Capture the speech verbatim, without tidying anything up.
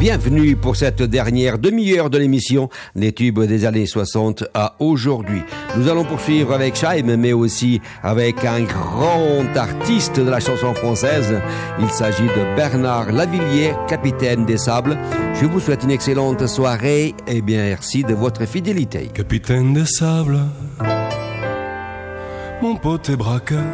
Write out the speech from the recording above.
Bienvenue pour cette dernière demi-heure de l'émission Les tubes des années soixante à aujourd'hui. Nous allons poursuivre avec Chaim, mais aussi avec un grand artiste de la chanson française. Il s'agit de Bernard Lavilliers, capitaine des Sables. Je vous souhaite une excellente soirée et bien merci de votre fidélité. Capitaine des Sables, mon pote est braqueur.